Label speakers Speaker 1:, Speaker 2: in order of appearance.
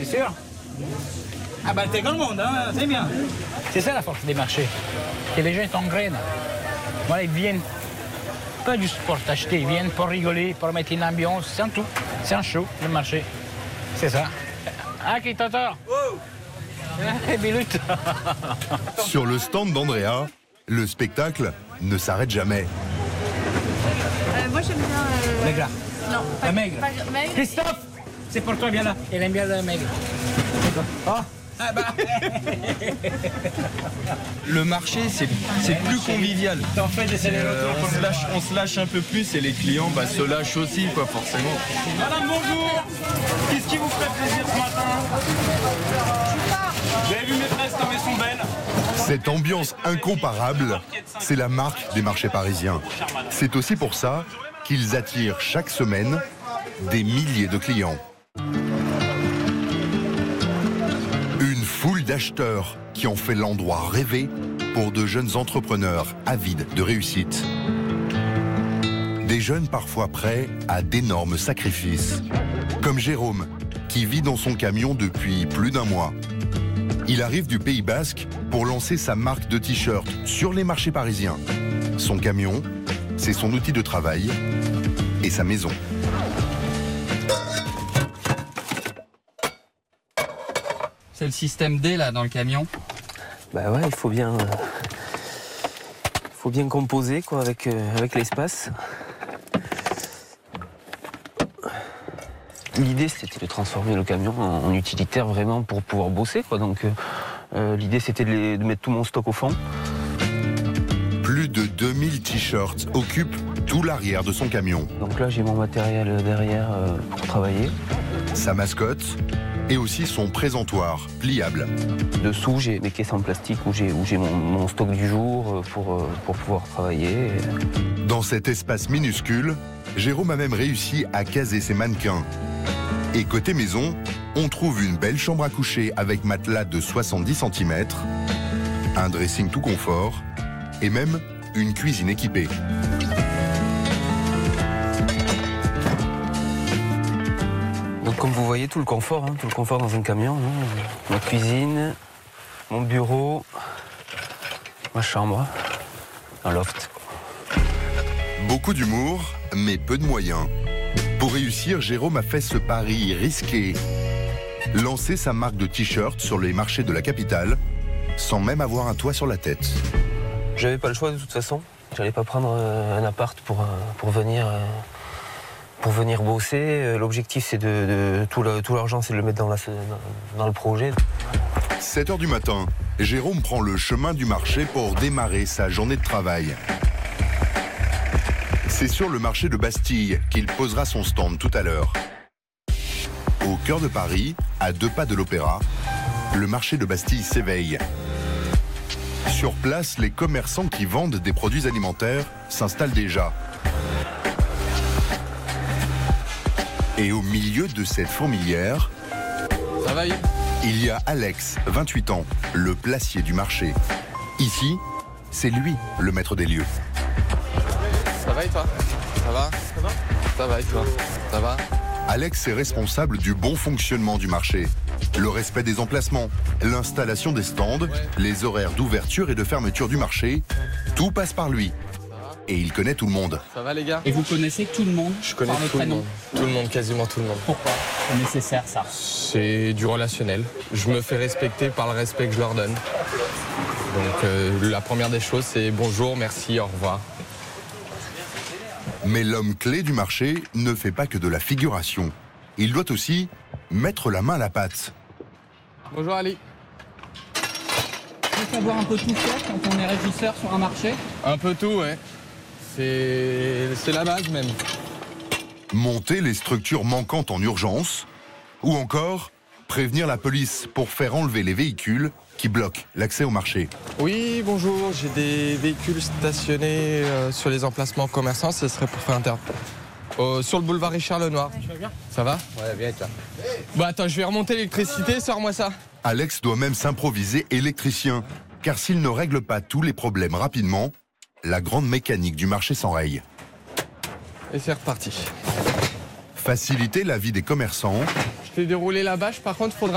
Speaker 1: sûr. Ah bah t'es comme le monde, hein, c'est bien. C'est ça la force des marchés. Que les gens t'engrainent. Voilà, ils viennent pas juste pour t'acheter, ils viennent pour rigoler, pour mettre une ambiance, c'est un tout. C'est un show, le marché. C'est ça. Ah, qui t'entend?
Speaker 2: Sur le stand d'Andrea, le spectacle ne s'arrête jamais.
Speaker 3: Moi j'aime bien.
Speaker 1: Maigre.
Speaker 3: Non,
Speaker 1: La maigre.
Speaker 3: maigre.
Speaker 1: Christophe, c'est pour toi, viens là. Elle aime bien la maigre. Oh. Ah bah.
Speaker 4: Le marché, c'est plus convivial.
Speaker 1: T'en fais des
Speaker 4: On se lâche un peu plus et les clients se lâchent aussi, quoi, forcément.
Speaker 5: Madame, bonjour. Qu'est-ce qui vous ferait plaisir ce matin? Vous avez vu mes fraises comme elles sont belles?
Speaker 2: Cette ambiance incomparable, c'est la marque des marchés parisiens. C'est aussi pour ça qu'ils attirent chaque semaine des milliers de clients. Une foule d'acheteurs qui en fait l'endroit rêvé pour de jeunes entrepreneurs avides de réussite. Des jeunes parfois prêts à d'énormes sacrifices. Comme Jérôme, qui vit dans son camion depuis plus d'un mois. Il arrive du Pays Basque pour lancer sa marque de t-shirts sur les marchés parisiens. Son camion, c'est son outil de travail et sa maison.
Speaker 6: C'est le système D là dans le camion.
Speaker 7: Bah ouais, il faut bien composer quoi avec l'espace. L'idée c'était de transformer le camion en utilitaire vraiment pour pouvoir bosser quoi. Donc l'idée c'était de mettre tout mon stock au fond.
Speaker 2: Plus de 2000 t-shirts occupent tout l'arrière de son camion.
Speaker 7: Donc là j'ai mon matériel derrière pour travailler.
Speaker 2: Sa mascotte et aussi son présentoir pliable.
Speaker 7: Dessous j'ai des caisses en plastique où j'ai mon stock du jour pour pouvoir travailler.
Speaker 2: Dans cet espace minuscule, Jérôme a même réussi à caser ses mannequins. Et côté maison, on trouve une belle chambre à coucher avec matelas de 70 cm, un dressing tout confort et même une cuisine équipée.
Speaker 7: Donc comme vous voyez, tout le confort dans un camion. Ma cuisine, mon bureau, ma chambre, un loft.
Speaker 2: Beaucoup d'humour, mais peu de moyens. Pour réussir, Jérôme a fait ce pari risqué. Lancer sa marque de t-shirts sur les marchés de la capitale, sans même avoir un toit sur la tête.
Speaker 7: J'avais pas le choix de toute façon. J'allais pas prendre un appart pour venir bosser. L'objectif, c'est tout l'argent, c'est de le mettre dans le projet.
Speaker 2: 7 h du matin, Jérôme prend le chemin du marché pour démarrer sa journée de travail. C'est sur le marché de Bastille qu'il posera son stand tout à l'heure. Au cœur de Paris, à 2 pas de l'Opéra, le marché de Bastille s'éveille. Sur place, les commerçants qui vendent des produits alimentaires s'installent déjà. Et au milieu de cette fourmilière,
Speaker 6: Ça va,
Speaker 2: il y a Alex, 28 ans, le placier du marché. Ici, c'est lui le maître des lieux.
Speaker 6: Ça va et toi? Ça va? Ça va et toi? Ça va?
Speaker 2: Alex est responsable du bon fonctionnement du marché. Le respect des emplacements, l'installation des stands, les horaires d'ouverture et de fermeture du marché, tout passe par lui. Et il connaît tout le monde.
Speaker 6: Ça va les gars?
Speaker 8: Et vous connaissez tout le monde?
Speaker 6: Je connais
Speaker 8: par le
Speaker 6: tout le
Speaker 8: prénom.
Speaker 6: monde. Tout le monde, quasiment tout le monde.
Speaker 8: Pourquoi c'est nécessaire ça?
Speaker 6: C'est du relationnel. Je me fais respecter par le respect que je leur donne. Donc la première des choses, c'est bonjour, merci, au revoir.
Speaker 2: Mais l'homme clé du marché ne fait pas que de la figuration. Il doit aussi mettre la main à la pâte.
Speaker 6: Bonjour Ali.
Speaker 8: Il faut savoir un peu tout faire quand on est régisseur sur un marché.
Speaker 6: Un peu tout, ouais. C'est la base même.
Speaker 2: Monter les structures manquantes en urgence, ou encore prévenir la police pour faire enlever les véhicules qui bloquent l'accès au marché.
Speaker 6: Oui, bonjour, j'ai des véhicules stationnés sur les emplacements commerçants, ce serait pour faire sur le boulevard Richard Lenoir. Tu vas bien? Ça va? Ouais, bien, toi. Bon, attends, je vais remonter l'électricité, sors-moi ça.
Speaker 2: Alex doit même s'improviser électricien, car s'il ne règle pas tous les problèmes rapidement, la grande mécanique du marché s'enraye.
Speaker 6: Et c'est reparti.
Speaker 2: Faciliter la vie des commerçants.
Speaker 6: Je t'ai déroulé la bâche, par contre, faudra